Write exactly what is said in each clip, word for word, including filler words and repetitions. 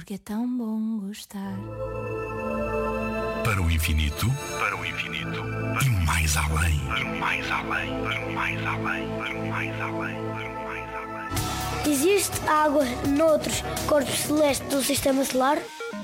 porque é tão bom gostar. Para o infinito, para o infinito, e mais além, para o mais além, para o mais além, para o mais além, para o mais além. Existe água noutros corpos celestes do sistema solar?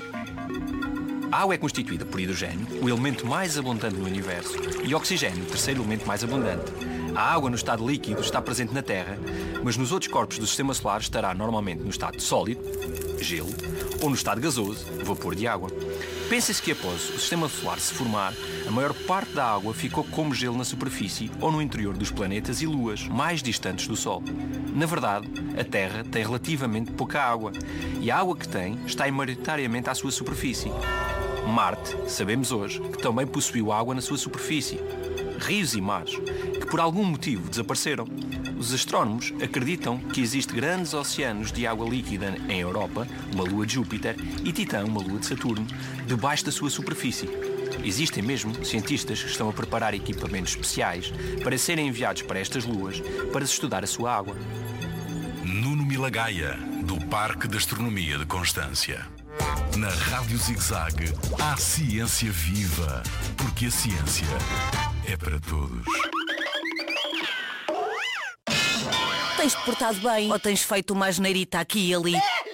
A água é constituída por hidrogênio, o elemento mais abundante no universo, e oxigênio, o terceiro elemento mais abundante. A água no estado líquido está presente na Terra, mas nos outros corpos do sistema solar estará normalmente no estado sólido, gelo, ou no estado gasoso, vapor de água. Pensa-se que após o sistema solar se formar, a maior parte da água ficou como gelo na superfície ou no interior dos planetas e luas mais distantes do Sol. Na verdade, a Terra tem relativamente pouca água, e a água que tem está maioritariamente à sua superfície. Marte, sabemos hoje, que também possuiu água na sua superfície. Rios e mares, que por algum motivo desapareceram. Os astrónomos acreditam que existem grandes oceanos de água líquida em Europa, uma lua de Júpiter, e Titã, uma lua de Saturno, debaixo da sua superfície. Existem mesmo cientistas que estão a preparar equipamentos especiais para serem enviados para estas luas para se estudar a sua água. Nuno Milagaya, do Parque de Astronomia de Constância. Na Rádio Zig-Zag, há ciência viva, porque a ciência é para todos. Tens-te portado bem ou tens feito uma asneirita aqui e ali?